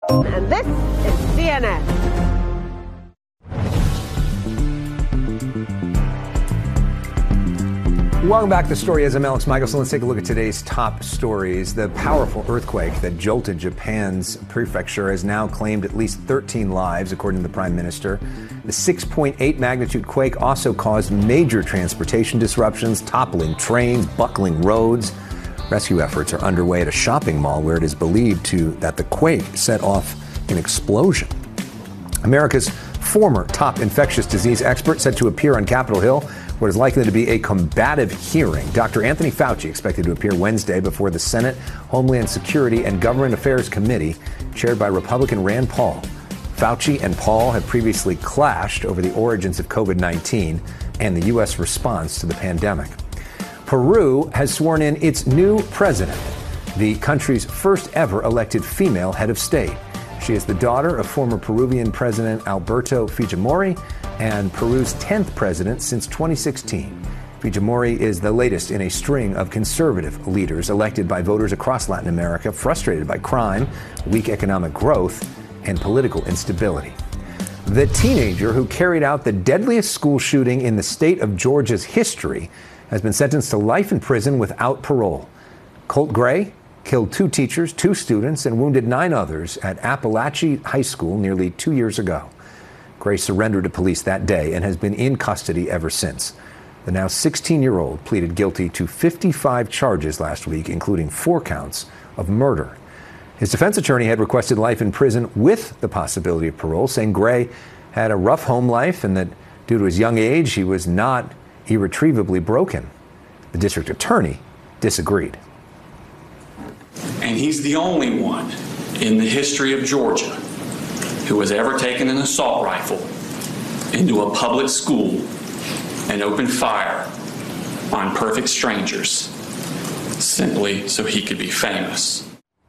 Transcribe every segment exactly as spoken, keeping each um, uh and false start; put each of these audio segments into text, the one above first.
And this is C N N. Welcome back to the Story. As I'm Alex Michelson, let's take a look at today's top stories. The powerful earthquake that jolted Japan's prefecture has now claimed at least thirteen lives, according to the Prime Minister. The six point eight magnitude quake also caused major transportation disruptions, toppling trains, buckling roads. Rescue efforts are underway at a shopping mall where it is believed to that the quake set off an explosion. America's former top infectious disease expert set to appear on Capitol Hill, what is likely to be a combative hearing. Doctor Anthony Fauci expected to appear Wednesday before the Senate Homeland Security and Government Affairs Committee, chaired by Republican Rand Paul. Fauci and Paul have previously clashed over the origins of COVID nineteen and the U S response to the pandemic. Peru has sworn in its new president, the country's first ever elected female head of state. She is the daughter of former Peruvian President Alberto Fujimori and Peru's tenth president since twenty sixteen. Fujimori is the latest in a string of conservative leaders elected by voters across Latin America, frustrated by crime, weak economic growth, and political instability. The teenager who carried out the deadliest school shooting in the state of Georgia's history has been sentenced to life in prison without parole. Colt Gray killed two teachers, two students, and wounded nine others at Appalachia High School nearly two years ago. Gray surrendered to police that day and has been in custody ever since. The now sixteen-year-old pleaded guilty to fifty-five charges last week, including four counts of murder. His defense attorney had requested life in prison with the possibility of parole, saying Gray had a rough home life and that due to his young age, he was not irretrievably broken. The district attorney disagreed. And he's the only one in the history of Georgia who has ever taken an assault rifle into a public school and opened fire on perfect strangers simply so he could be famous.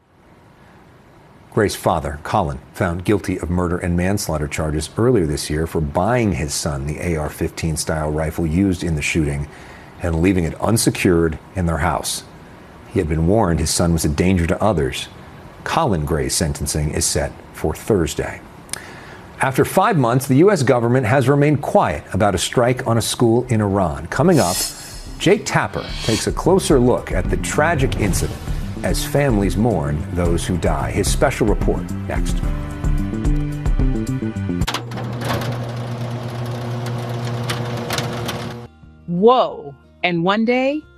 Gray's father, Colin, found guilty of murder and manslaughter charges earlier this year for buying his son the A R fifteen style rifle used in the shooting and leaving it unsecured in their house. He had been warned his son was a danger to others. Colin Gray's sentencing is set for Thursday. After five months, the U S government has remained quiet about a strike on a school in Iran. Coming up, Jake Tapper takes a closer look at the tragic incident as families mourn those who die. His special report next. Whoa. And one day,